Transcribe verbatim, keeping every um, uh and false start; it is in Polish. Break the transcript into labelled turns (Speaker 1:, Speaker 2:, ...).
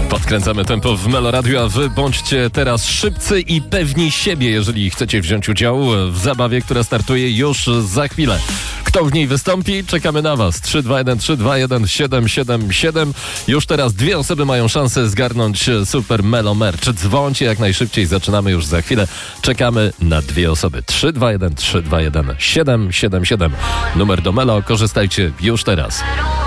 Speaker 1: Podkręcamy tempo w Melo Radio, a wy bądźcie teraz szybcy i pewni siebie, jeżeli chcecie wziąć udział w zabawie, która startuje już za chwilę. Kto w niej wystąpi? Czekamy na was. trzy dwa jeden trzy dwa jeden siedem siedem siedem. Już teraz dwie osoby mają szansę zgarnąć Super Melo Merch. Dzwońcie jak najszybciej, zaczynamy już za chwilę. Czekamy na dwie osoby. trzy dwa jeden trzy dwa jeden siedem siedem siedem. Numer do Melo, korzystajcie już teraz.